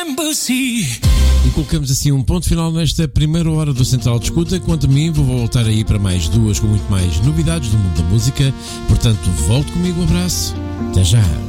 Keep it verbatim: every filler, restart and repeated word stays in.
E colocamos assim um ponto final nesta primeira hora do Central de Escuta. Quanto a mim, vou voltar aí para mais duas com muito mais novidades do mundo da música. Portanto, volte comigo, um abraço. Até já.